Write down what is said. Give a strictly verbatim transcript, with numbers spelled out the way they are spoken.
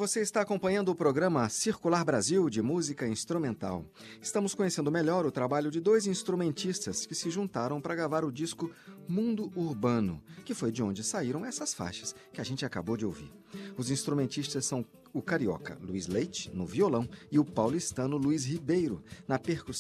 você está acompanhando o programa Circular Brasil de Música Instrumental. Estamos conhecendo melhor o trabalho de dois instrumentistas que se juntaram para gravar o disco Mundo Urbano, que foi de onde saíram essas faixas que a gente acabou de ouvir. Os instrumentistas são o carioca Luiz Leite, no violão, e o paulistano Luiz Ribeiro, na percussão.